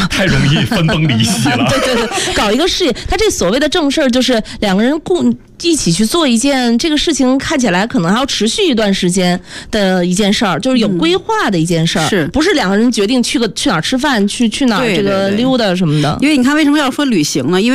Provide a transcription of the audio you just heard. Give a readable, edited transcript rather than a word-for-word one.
太容易分崩离析了。 对对对，搞一个事业，他这所谓的正事儿就是两个人一起去做一件这个事情，看起来可能还要持续一段时间的一件事儿，就是有规划的一件事儿， 是不是两个人决定去哪儿吃饭，去哪儿这个溜达什么的？ 因为你看为什么要说旅行呢？因为